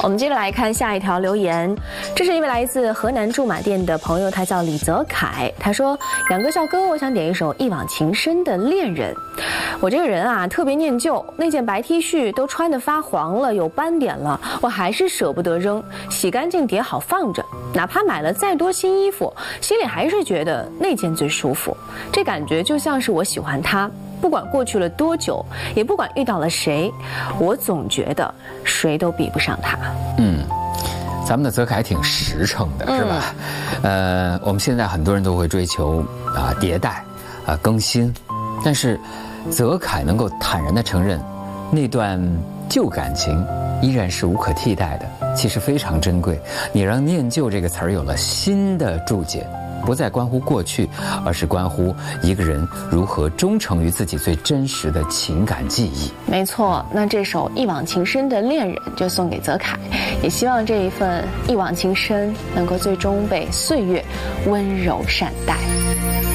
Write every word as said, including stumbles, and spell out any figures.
我们接着来看下一条留言，这是一位来自河南驻马店的朋友，他叫李泽凯。他说：“杨哥、笑哥，我想点一首一往情深的《恋人》。我这个人啊，特别念旧，那件白 T 恤都穿得发黄了，有斑点了，我还是舍不得扔，洗干净叠好放着。哪怕买了再多新衣服，心里还是觉得那件最舒服。这感觉就像是我喜欢他。”不管过去了多久，也不管遇到了谁，我总觉得谁都比不上他。 嗯，咱们的泽凯挺实诚的，是吧？嗯、呃，我们现在很多人都会追求啊迭代啊更新，但是泽凯能够坦然地承认，那段旧感情依然是无可替代的，其实非常珍贵。你让念旧这个词儿有了新的注解。不再关乎过去，而是关乎一个人如何忠诚于自己最真实的情感记忆。 没错，那这首一往情深的恋人就送给泽凯，也希望这一份一往情深能够最终被岁月温柔善待。